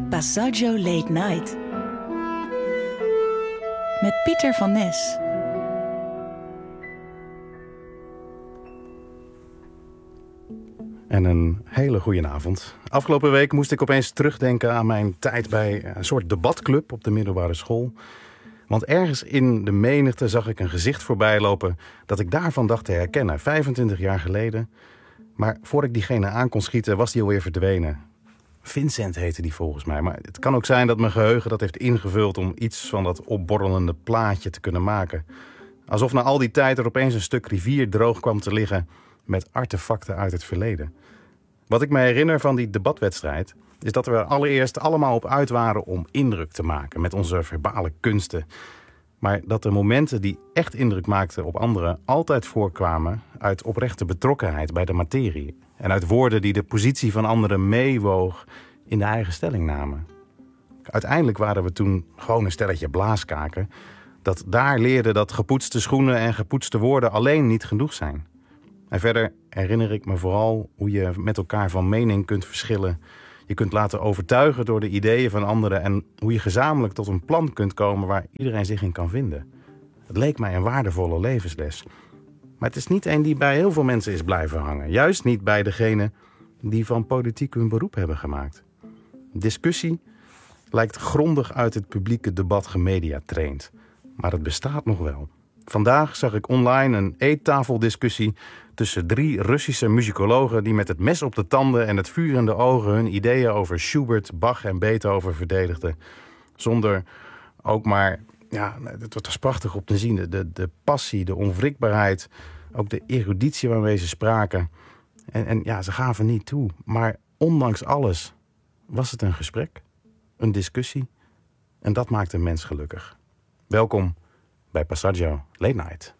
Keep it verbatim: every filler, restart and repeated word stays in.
Passaggio Late Night. Met Pieter van Nes. En een hele goede avond. Afgelopen week moest ik opeens terugdenken aan mijn tijd bij een soort debatclub op de middelbare school. Want ergens in de menigte zag ik een gezicht voorbij lopen dat ik daarvan dacht te herkennen, vijfentwintig jaar geleden. Maar voor ik diegene aan kon schieten, was die alweer verdwenen. Vincent heette die volgens mij, maar het kan ook zijn dat mijn geheugen dat heeft ingevuld om iets van dat opborrelende plaatje te kunnen maken. Alsof na al die tijd er opeens een stuk rivier droog kwam te liggen met artefacten uit het verleden. Wat ik me herinner van die debatwedstrijd is dat we er allereerst allemaal op uit waren om indruk te maken met onze verbale kunsten. Maar dat de momenten die echt indruk maakten op anderen altijd voorkwamen uit oprechte betrokkenheid bij de materie. En uit woorden die de positie van anderen meewoog in de eigen stelling namen. Uiteindelijk waren we toen gewoon een stelletje blaaskaken. Dat daar leerde dat gepoetste schoenen en gepoetste woorden alleen niet genoeg zijn. En verder herinner ik me vooral hoe je met elkaar van mening kunt verschillen. Je kunt laten overtuigen door de ideeën van anderen en hoe je gezamenlijk tot een plan kunt komen waar iedereen zich in kan vinden. Het leek mij een waardevolle levensles. Maar het is niet een die bij heel veel mensen is blijven hangen. Juist niet bij degenen die van politiek hun beroep hebben gemaakt. Discussie lijkt grondig uit het publieke debat gemediatraind. Maar het bestaat nog wel. Vandaag zag ik online een eettafeldiscussie tussen drie Russische muzikologen die met het mes op de tanden en het vuur in de ogen hun ideeën over Schubert, Bach en Beethoven verdedigden. Zonder ook maar, ja, het was prachtig op te zien, de, de passie, de onwrikbaarheid, ook de eruditie waarmee ze spraken. En, en ja, ze gaven niet toe. Maar ondanks alles was het een gesprek, een discussie. En dat maakt een mens gelukkig. Welkom bij Passaggio Late Night.